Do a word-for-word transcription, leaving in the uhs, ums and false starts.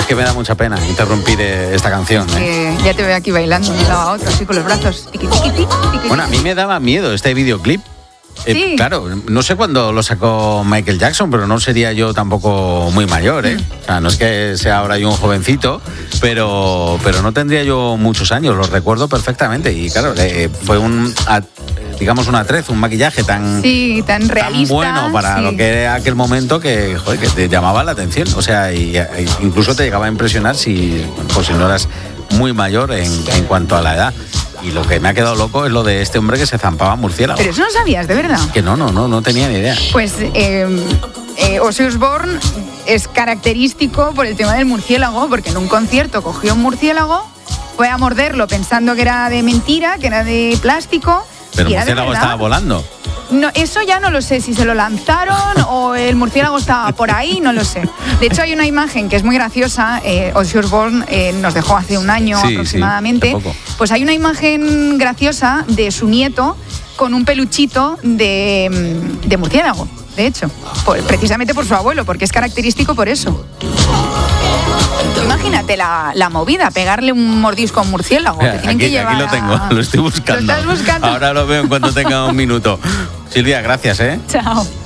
que me da mucha pena interrumpir esta canción. ¿eh? Eh, ya te veo aquí bailando de un lado a otro, así con los brazos. Tiqui, tiqui, tiqui, tiqui. Bueno, a mí me daba miedo este videoclip. Eh, Sí. Claro, no sé cuándo lo sacó Michael Jackson, pero no sería yo tampoco muy mayor, ¿eh? O sea, no es que sea ahora yo un jovencito, pero, pero no tendría yo muchos años, lo recuerdo perfectamente. Y claro, eh, fue un, a- digamos, un atrezo, un maquillaje tan, Sí, tan tan realista. bueno para sí. lo que era aquel momento que, joder, que te llamaba la atención. O sea, y, e incluso te llegaba a impresionar si, pues, si no eras muy mayor en, en cuanto a la edad. Y lo que me ha quedado loco es lo de este hombre que se zampaba murciélago. Pero eso no sabías, de verdad. Que no, no, no, no tenía ni idea. Pues eh, eh, Ozzy Osbourne es característico por el tema del murciélago, porque en un concierto cogió un murciélago, fue a morderlo pensando que era de mentira, que era de plástico. Pero y el era de murciélago verdad. estaba volando. No, eso ya no lo sé, si se lo lanzaron o el murciélago estaba por ahí, no lo sé. De hecho, hay una imagen que es muy graciosa, eh, Ozzy Osbourne eh, nos dejó hace un año Sí, sí, aproximadamente. hace poco. Pues hay una imagen graciosa de su nieto con un peluchito de, de murciélago, de hecho, por- precisamente por su abuelo, porque es característico por eso. Imagínate la, la movida, pegarle un mordisco a un murciélago. Te tienen Aquí, que llevar aquí lo tengo, a- lo estoy buscando. ¿Lo estás buscando? Ahora lo veo en cuanto tenga un minuto. Silvia, gracias, ¿eh? Chao.